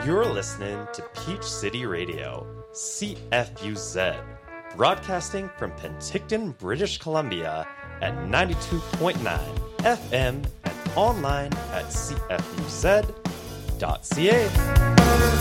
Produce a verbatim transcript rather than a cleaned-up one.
You're listening to Peach City Radio, C F U Z, broadcasting from Penticton, British Columbia at ninety-two point nine F M and online at c f u z dot c a.